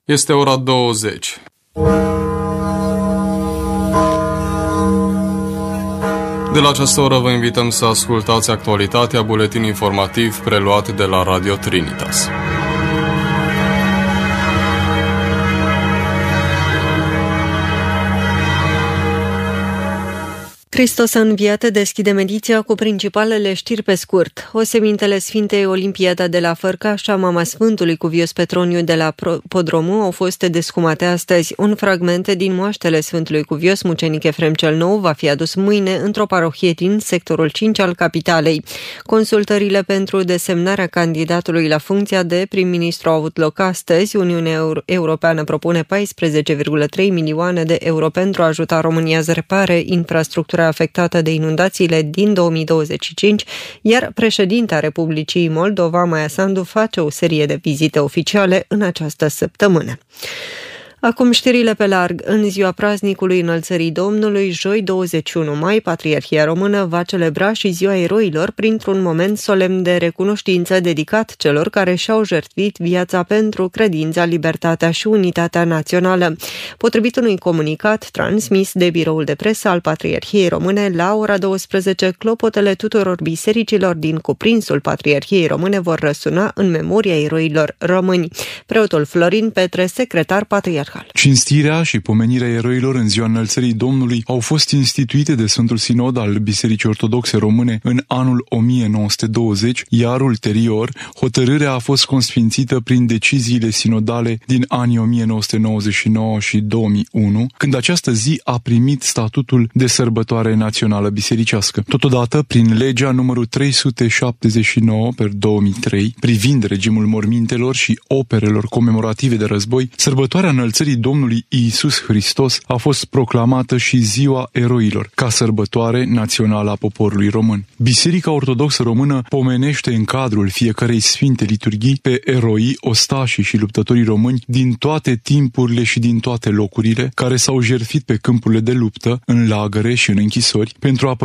Este ora 20. De la această oră vă invităm să ascultați actualitatea, buletin informativ preluat de la Radio Trinitas. Hristos a înviat deschidem ediția cu principalele știri pe scurt. Osemintele Sfintei Olimpiada de la Fărca și a Mama Sfântului Cuvios Petroniu de la Podromu au fost descumate astăzi. Un fragment din moaștele Sfântului Cuvios, mucenic Efrem cel Nou, va fi adus mâine într-o parohie din sectorul 5 al capitalei. Consultările pentru desemnarea candidatului la funcția de prim-ministru au avut loc astăzi. Uniunea Europeană propune 14,3 milioane de euro pentru a ajuta România să repare infrastructura afectată de inundațiile din 2025, iar președinta Republicii Moldova, Maia Sandu, face o serie de vizite oficiale în această săptămână. Acum știrile pe larg. În ziua praznicului Înălțării Domnului, joi 21 mai, Patriarhia Română va celebra și Ziua Eroilor printr-un moment solemn de recunoștință dedicat celor care și-au jertfit viața pentru credința, libertatea și unitatea națională. Potrivit unui comunicat transmis de biroul de presă al Patriarhiei Române, la ora 12, clopotele tuturor bisericilor din cuprinsul Patriarhiei Române vor răsuna în memoria eroilor români. Preotul Florin Petre, secretar patriarhal. Cinstirea și pomenirea eroilor în ziua Înălțării Domnului au fost instituite de Sfântul Sinod al Bisericii Ortodoxe Române în anul 1920, iar ulterior hotărârea a fost consfințită prin deciziile sinodale din anii 1999 și 2001, când această zi a primit statutul de sărbătoare națională bisericească. Totodată, prin legea numărul 379/2003, privind regimul mormintelor și operelor comemorative de război, sărbătoarea Înălțării Domnului Iisus Hristos a fost proclamată și Ziua Eroilor, ca sărbătoare națională a poporului român. Biserica Ortodoxă Română pomenește în cadrul fiecărei sfinte liturghii pe eroii, ostașii și luptătorii români din toate timpurile și din toate locurile, care s-au jertfit pe câmpurile de luptă, în lagăre și în închisori, pentru a